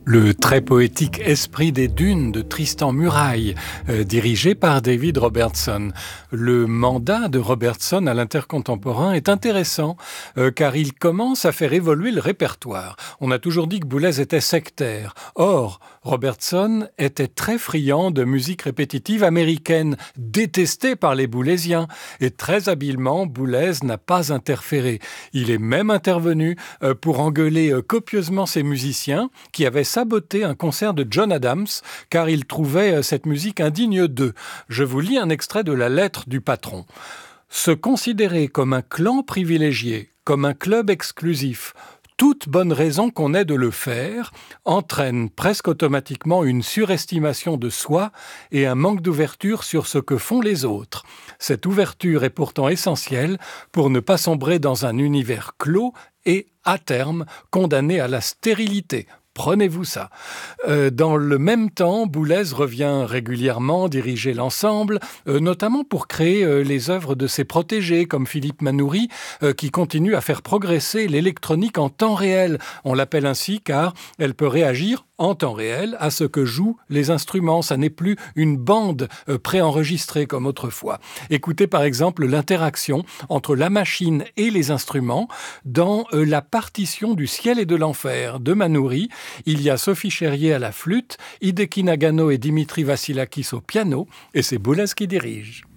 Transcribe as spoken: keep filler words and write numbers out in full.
Le très poétique Esprit des dunes de Tristan Muraille, euh, dirigé par David Robertson. Le mandat de Robertson à l'intercontemporain est intéressant, euh, car il commence à faire évoluer le répertoire. On a toujours dit que Boulez était sectaire. Or, Robertson était très friand de musique répétitive américaine, détestée par les boulésiens. Et très habilement, Boulez n'a pas interféré. Il est même intervenu euh, pour engueuler euh, copieusement ses musiciens, qui avaient saboté un concert de John Adams, car il trouvait cette musique indigne d'eux. Je vous lis un extrait de la lettre du patron. « Se considérer comme un clan privilégié, comme un club exclusif, toute bonne raison qu'on ait de le faire, entraîne presque automatiquement une surestimation de soi et un manque d'ouverture sur ce que font les autres. Cette ouverture est pourtant essentielle pour ne pas sombrer dans un univers clos et, à terme, condamné à la stérilité. » Prenez-vous ça. Euh, dans le même temps, Boulez revient régulièrement diriger l'ensemble, euh, notamment pour créer euh, les œuvres de ses protégés, comme Philippe Manoury, euh, qui continue à faire progresser l'électronique en temps réel. On l'appelle ainsi car elle peut réagir en temps réel à ce que jouent les instruments. Ça n'est plus une bande euh, préenregistrée comme autrefois. Écoutez par exemple l'interaction entre la machine et les instruments dans euh, la partition du Ciel et de l'Enfer de Manoury. Il y a Sophie Cherrier à la flûte, Hideki Nagano et Dimitri Vassilakis au piano, et c'est Boulez qui dirige.